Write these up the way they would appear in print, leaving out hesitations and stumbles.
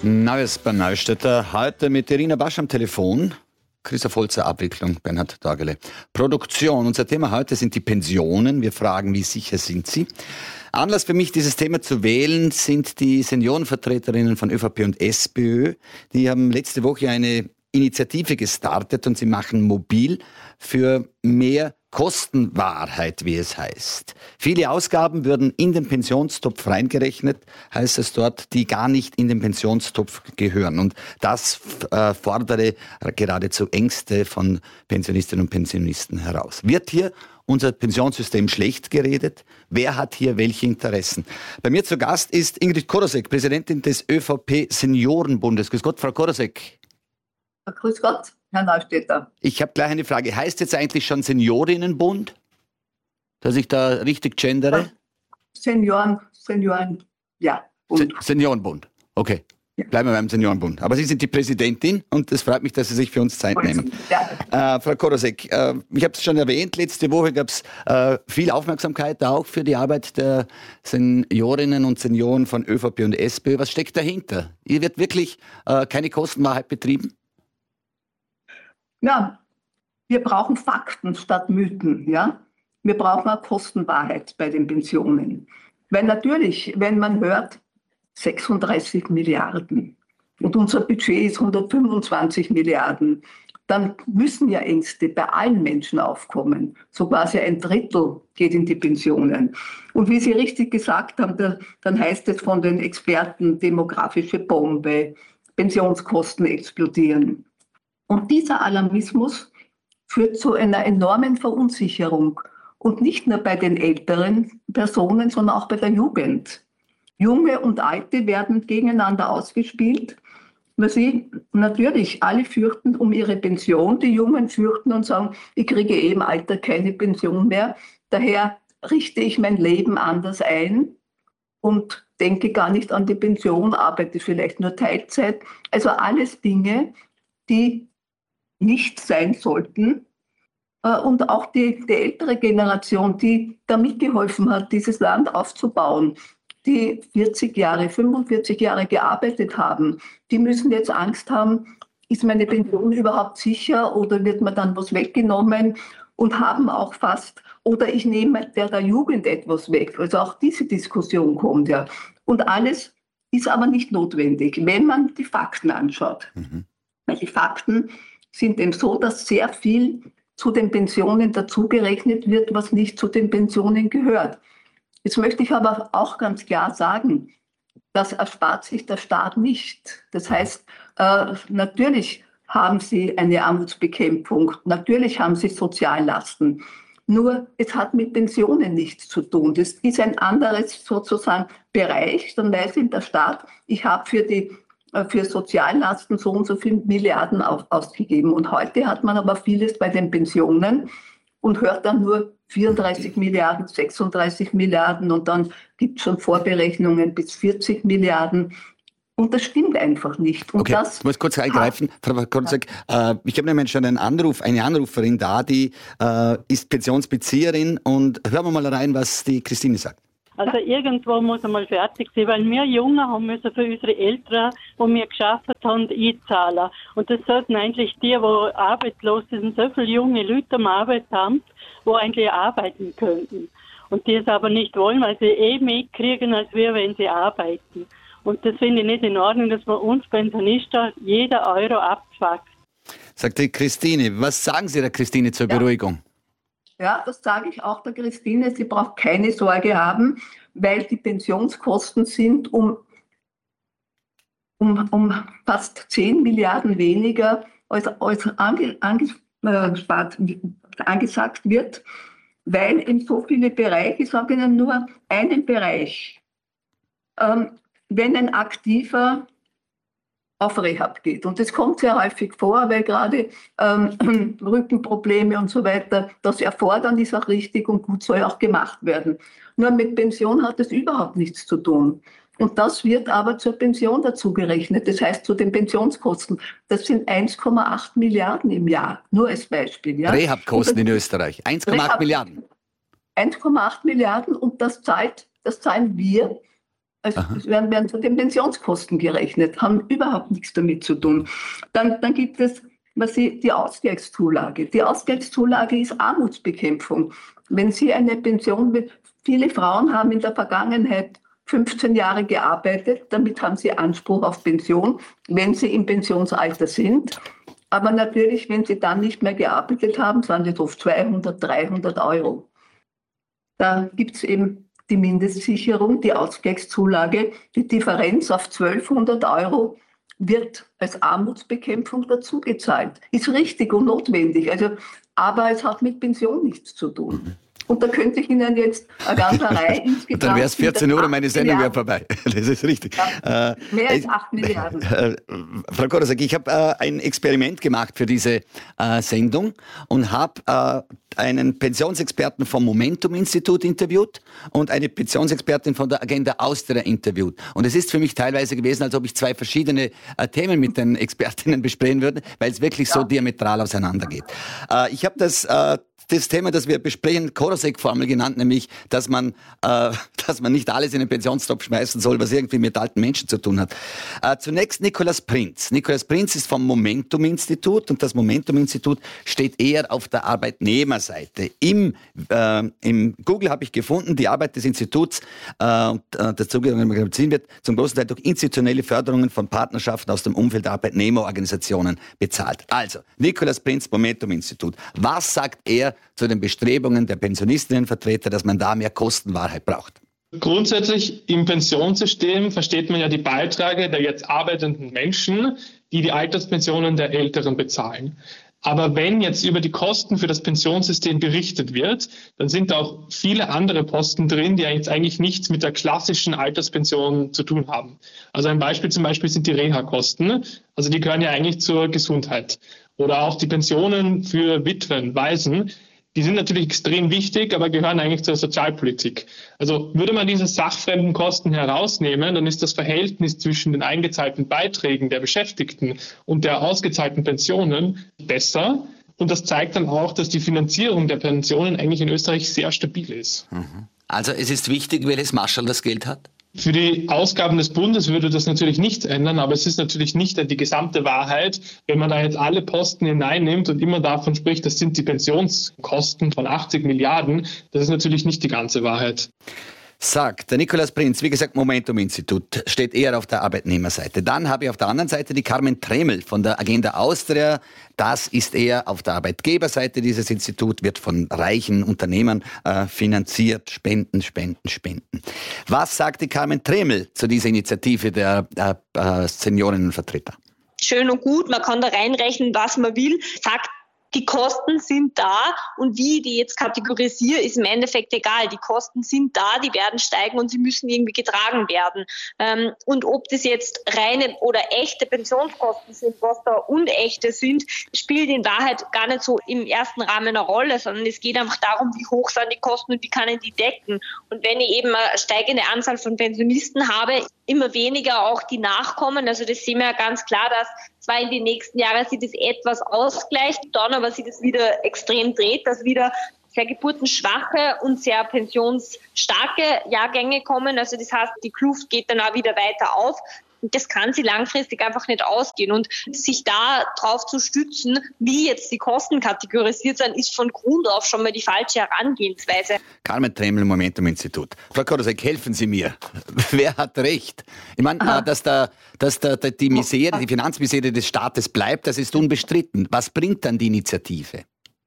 Neues beim Neustädter. Heute mit Irina Basch am Telefon. Christoph Holzer, Abwicklung, Bernhard Dagele. Produktion. Unser Thema heute sind die Pensionen. Wir fragen, wie sicher sind sie? Anlass für mich, dieses Thema zu wählen, sind die Seniorenvertreterinnen von ÖVP und SPÖ. Die haben letzte Woche eine Initiative gestartet und sie machen mobil für mehr Kostenwahrheit, wie es heißt. Viele Ausgaben würden in den Pensionstopf reingerechnet, heißt es dort, die gar nicht in den Pensionstopf gehören. Und das fordere geradezu Ängste von Pensionistinnen und Pensionisten heraus. Wird hier unser Pensionssystem schlecht geredet? Wer hat hier welche Interessen? Bei mir zu Gast ist Ingrid Korosek, Präsidentin des ÖVP Seniorenbundes. Grüß Gott, Frau Korosek. Grüß Gott, Herr Neustädter. Ich habe gleich eine Frage. Heißt jetzt eigentlich schon Seniorinnenbund? Dass ich da richtig gendere? Senioren, ja. Seniorenbund, okay. Ja. Bleiben wir beim Seniorenbund. Aber Sie sind die Präsidentin und es freut mich, dass Sie sich für uns Zeit nehmen. Ja. Frau Korosek, ich habe es schon erwähnt, letzte Woche gab es viel Aufmerksamkeit auch für die Arbeit der Seniorinnen und Senioren von ÖVP und SPÖ. Was steckt dahinter? Hier wird wirklich keine Kostenwahrheit betrieben? Ja, wir brauchen Fakten statt Mythen, ja. Wir brauchen eine Kostenwahrheit bei den Pensionen. Weil natürlich, wenn man hört, 36 Milliarden und unser Budget ist 125 Milliarden, dann müssen ja Ängste bei allen Menschen aufkommen. So quasi ein Drittel geht in die Pensionen. Und wie Sie richtig gesagt haben, dann heißt es von den Experten, demografische Bombe, Pensionskosten explodieren. Und dieser Alarmismus führt zu einer enormen Verunsicherung. Und nicht nur bei den älteren Personen, sondern auch bei der Jugend. Junge und Alte werden gegeneinander ausgespielt. Natürlich, alle fürchten um ihre Pension. Die Jungen fürchten und sagen, ich kriege im Alter keine Pension mehr. Daher richte ich mein Leben anders ein und denke gar nicht an die Pension, arbeite vielleicht nur Teilzeit. Also alles Dinge, die nicht sein sollten. Und auch die ältere Generation, die da mitgeholfen hat, dieses Land aufzubauen, die 40 Jahre, 45 Jahre gearbeitet haben, die müssen jetzt Angst haben, ist meine Pension überhaupt sicher oder wird mir dann was weggenommen, und haben auch fast, oder ich nehme der Jugend etwas weg. Also auch diese Diskussion kommt ja. Und alles ist aber nicht notwendig, wenn man die Fakten anschaut. Weil die Fakten sind eben so, dass sehr viel zu den Pensionen dazugerechnet wird, was nicht zu den Pensionen gehört. Jetzt möchte ich aber auch ganz klar sagen, das erspart sich der Staat nicht. Das heißt, natürlich haben sie eine Armutsbekämpfung, natürlich haben sie Soziallasten. Nur es hat mit Pensionen nichts zu tun. Das ist ein anderes sozusagen Bereich. Dann weiß der Staat, ich habe für Soziallasten so und so viele Milliarden ausgegeben. Und heute hat man aber vieles bei den Pensionen und hört dann nur 34 Milliarden, 36 Milliarden und dann gibt es schon Vorberechnungen bis 40 Milliarden. Und das stimmt einfach nicht. Und okay, ich muss kurz eingreifen. Frau Korosek, ich habe nämlich schon eine Anruferin da, die ist Pensionsbezieherin, und hören wir mal rein, was die Christine sagt. Also irgendwo muss einmal fertig sein, weil wir Jungen haben müssen für unsere Eltern, die wir geschafft haben, einzahlen. Und das sollten eigentlich die arbeitslos sind, so viele junge Leute am Arbeitsamt, die eigentlich arbeiten könnten. Und die es aber nicht wollen, weil sie mehr kriegen, als wir, wenn sie arbeiten. Und das finde ich nicht in Ordnung, dass man uns Pensionisten jeder Euro abzwackt. Sagte Christine. Was sagen Sie der Christine zur Beruhigung? Ja, das sage ich auch der Christine. Sie braucht keine Sorge haben, weil die Pensionskosten sind um fast 10 Milliarden weniger, als angesagt wird, weil in so viele Bereiche, ich sage Ihnen nur einen Bereich, wenn ein Aktiver auf Rehab geht. Und das kommt sehr häufig vor, weil gerade Rückenprobleme und so weiter, das Erfordern ist auch richtig und gut, soll auch gemacht werden. Nur mit Pension hat das überhaupt nichts zu tun. Und das wird aber zur Pension dazu gerechnet, das heißt zu den Pensionskosten. Das sind 1,8 Milliarden im Jahr, nur als Beispiel. Ja? Rehabkosten in Österreich, 1,8 Milliarden. 1,8 Milliarden und das zahlen wir Also es werden zu den Pensionskosten gerechnet, haben überhaupt nichts damit zu tun. Dann gibt es die Ausgleichszulage. Die Ausgleichszulage ist Armutsbekämpfung. Wenn Sie eine Pension, viele Frauen haben in der Vergangenheit 15 Jahre gearbeitet, damit haben sie Anspruch auf Pension, wenn sie im Pensionsalter sind. Aber natürlich, wenn sie dann nicht mehr gearbeitet haben, sind das oft 200, 300 Euro. Da gibt es eben die Mindestsicherung, die Ausgleichszulage. Die Differenz auf 1200 Euro wird als Armutsbekämpfung dazugezahlt. Ist richtig und notwendig, aber es hat mit Pension nichts zu tun. Und da könnte ich Ihnen jetzt eine ganze Reihe insgesamt... Dann wäre es 14 Uhr und meine Sendung wäre vorbei. Das ist richtig. Ja, mehr als 8 Milliarden. Frau Korosek, ich habe ein Experiment gemacht für diese Sendung und habe einen Pensionsexperten vom Momentum-Institut interviewt und eine Pensionsexpertin von der Agenda Austria interviewt. Und es ist für mich teilweise gewesen, als ob ich zwei verschiedene Themen mit den Expertinnen besprechen würde, weil es wirklich so diametral auseinandergeht. Ich habe das Thema, das wir besprechen, Korosek-Formel genannt, nämlich, dass man nicht alles in den Pensionstopf schmeißen soll, was irgendwie mit alten Menschen zu tun hat. Zunächst Nicolas Prinz. Nicolas Prinz ist vom Momentum-Institut und das Momentum-Institut steht eher auf der Arbeitnehmerseite. Im Google habe ich gefunden, die Arbeit des Instituts und das zugehörige Magazin wird zum großen Teil durch institutionelle Förderungen von Partnerschaften aus dem Umfeld der Arbeitnehmerorganisationen bezahlt. Also, Nicolas Prinz, Momentum-Institut. Was sagt er zu den Bestrebungen der Pensionistinnenvertreter, dass man da mehr Kostenwahrheit braucht? Grundsätzlich im Pensionssystem versteht man ja die Beiträge der jetzt arbeitenden Menschen, die die Alterspensionen der Älteren bezahlen. Aber wenn jetzt über die Kosten für das Pensionssystem berichtet wird, dann sind da auch viele andere Posten drin, die jetzt eigentlich nichts mit der klassischen Alterspension zu tun haben. Also ein Beispiel zum Beispiel sind die Reha-Kosten. Also die gehören ja eigentlich zur Gesundheit. Oder auch die Pensionen für Witwen, Waisen. Die sind natürlich extrem wichtig, aber gehören eigentlich zur Sozialpolitik. Also würde man diese sachfremden Kosten herausnehmen, dann ist das Verhältnis zwischen den eingezahlten Beiträgen der Beschäftigten und der ausgezahlten Pensionen besser. Und das zeigt dann auch, dass die Finanzierung der Pensionen eigentlich in Österreich sehr stabil ist. Also es ist wichtig, welches Marschall das Geld hat? Für die Ausgaben des Bundes würde das natürlich nichts ändern, aber es ist natürlich nicht die gesamte Wahrheit, wenn man da jetzt alle Posten hineinnimmt und immer davon spricht, das sind die Pensionskosten von 80 Milliarden, das ist natürlich nicht die ganze Wahrheit. Sagt der Nicolas Prinz, wie gesagt, Momentum-Institut, steht eher auf der Arbeitnehmerseite. Dann habe ich auf der anderen Seite die Carmen Tremel von der Agenda Austria. Das ist eher auf der Arbeitgeberseite. Dieses Institut wird von reichen Unternehmern finanziert. Spenden. Was sagt die Carmen Tremel zu dieser Initiative der Seniorinnenvertreter? Schön und gut, man kann da reinrechnen, was man will. Fakt, die Kosten sind da und wie ich die jetzt kategorisiere, ist im Endeffekt egal. Die Kosten sind da, die werden steigen und sie müssen irgendwie getragen werden. Und ob das jetzt reine oder echte Pensionskosten sind, was da unechte sind, spielt in Wahrheit gar nicht so im ersten Rahmen eine Rolle, sondern es geht einfach darum, wie hoch sind die Kosten und wie kann ich die decken. Und wenn ich eben eine steigende Anzahl von Pensionisten habe, immer weniger auch die Nachkommen, also das sehen wir ja ganz klar, dass zwar in den nächsten Jahren sich das etwas ausgleicht, dann aber sich das wieder extrem dreht, dass wieder sehr geburtenschwache und sehr pensionsstarke Jahrgänge kommen. Also das heißt, die Kluft geht dann auch wieder weiter auf. Und das kann sie langfristig einfach nicht ausgehen. Und sich da drauf zu stützen, wie jetzt die Kosten kategorisiert sind, ist von Grund auf schon mal die falsche Herangehensweise. Carmen Tremel, Momentum-Institut. Frau Korosek, helfen Sie mir. Wer hat recht? Ich meine, dass die Misere, die Finanzmisere des Staates bleibt, das ist unbestritten. Was bringt dann die Initiative?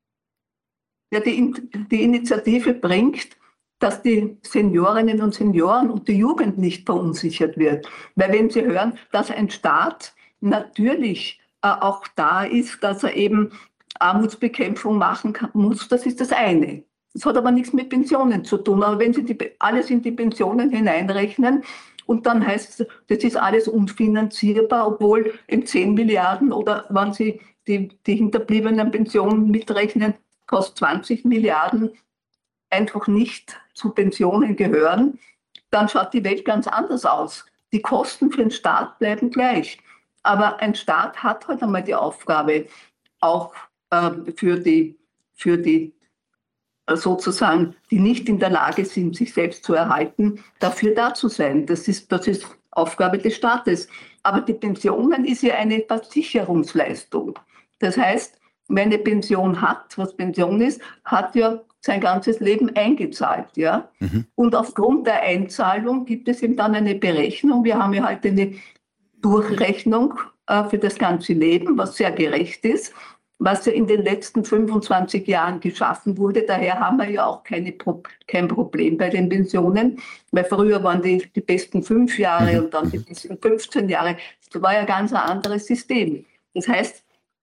Ja, die Initiative bringt, dass die Seniorinnen und Senioren und die Jugend nicht verunsichert wird. Weil wenn Sie hören, dass ein Staat natürlich auch da ist, dass er eben Armutsbekämpfung machen muss, das ist das eine. Das hat aber nichts mit Pensionen zu tun. Aber wenn Sie alles in die Pensionen hineinrechnen und dann heißt es, das ist alles unfinanzierbar, obwohl in 10 Milliarden oder wenn Sie die hinterbliebenen Pensionen mitrechnen, kostet 20 Milliarden, einfach nicht zu Pensionen gehören, dann schaut die Welt ganz anders aus. Die Kosten für den Staat bleiben gleich. Aber ein Staat hat halt einmal die Aufgabe, auch für die sozusagen, die nicht in der Lage sind, sich selbst zu erhalten, dafür da zu sein. Das ist Aufgabe des Staates. Aber die Pensionen ist ja eine Versicherungsleistung. Das heißt, wer eine Pension hat, was Pension ist, hat ja sein ganzes Leben eingezahlt. Ja? Und aufgrund der Einzahlung gibt es eben dann eine Berechnung. Wir haben ja halt eine Durchrechnung für das ganze Leben, was sehr gerecht ist, was ja in den letzten 25 Jahren geschaffen wurde. Daher haben wir ja auch kein Problem bei den Pensionen, weil früher waren die besten 5 Jahre und dann die besten 15 Jahre. Das war ja ganz ein anderes System. Das heißt,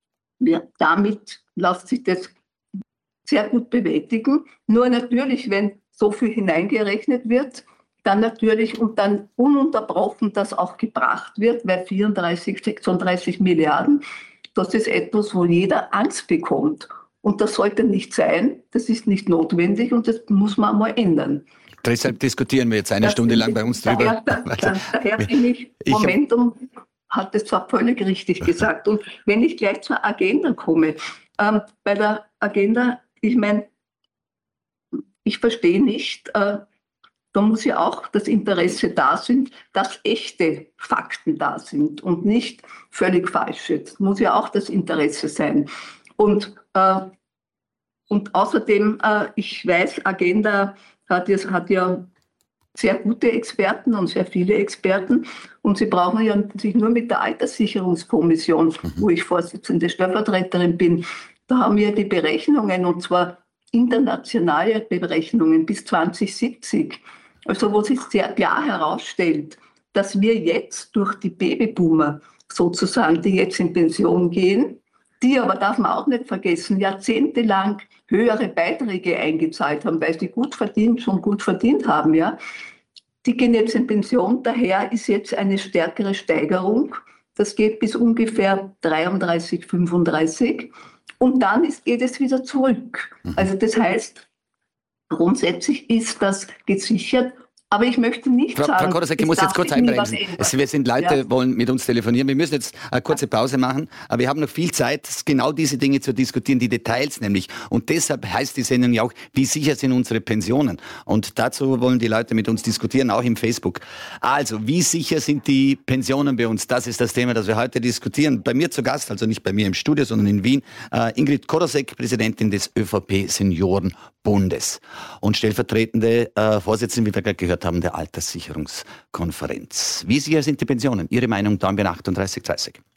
damit lässt sich das sehr gut bewältigen. Nur natürlich, wenn so viel hineingerechnet wird, dann natürlich und dann ununterbrochen das auch gebracht wird, weil 34, 36 Milliarden, das ist etwas, wo jeder Angst bekommt. Und das sollte nicht sein, das ist nicht notwendig und das muss man mal ändern. Deshalb diskutieren wir jetzt eine Stunde lang bei uns drüber. Daher bin ich, Momentum hat es zwar völlig richtig gesagt. Und wenn ich gleich zur Agenda komme, bei der Agenda, ich meine, ich verstehe nicht, da muss ja auch das Interesse da sein, dass echte Fakten da sind und nicht völlig falsche. Das muss ja auch das Interesse sein. Und außerdem, ich weiß, Agenda hat ja sehr gute Experten und sehr viele Experten. Und sie brauchen ja sich nur mit der Alterssicherungskommission, wo ich Vorsitzende Stellvertreterin bin, da haben wir die Berechnungen, und zwar internationale Berechnungen bis 2070. Also wo sich sehr klar herausstellt, dass wir jetzt durch die Babyboomer sozusagen, die jetzt in Pension gehen, die aber, darf man auch nicht vergessen, jahrzehntelang höhere Beiträge eingezahlt haben, weil sie schon gut verdient haben, ja. Die gehen jetzt in Pension, daher ist jetzt eine stärkere Steigerung. Das geht bis ungefähr 33, 35 und dann geht es wieder zurück. Also das heißt, grundsätzlich ist das gesichert. Aber ich möchte nicht sagen... Frau Korosek, ich muss jetzt kurz einbremsen. Wir sind Leute, wollen mit uns telefonieren. Wir müssen jetzt eine kurze Pause machen. Aber wir haben noch viel Zeit, genau diese Dinge zu diskutieren, die Details nämlich. Und deshalb heißt die Sendung ja auch, wie sicher sind unsere Pensionen? Und dazu wollen die Leute mit uns diskutieren, auch im Facebook. Also, wie sicher sind die Pensionen bei uns? Das ist das Thema, das wir heute diskutieren. Bei mir zu Gast, also nicht bei mir im Studio, sondern in Wien, Ingrid Korosek, Präsidentin des ÖVP-Seniorenbundes und stellvertretende Vorsitzende, wie wir gerade gehört haben, der Alterssicherungskonferenz. Wie sicher sind die Pensionen? Ihre Meinung, Daumen 3830.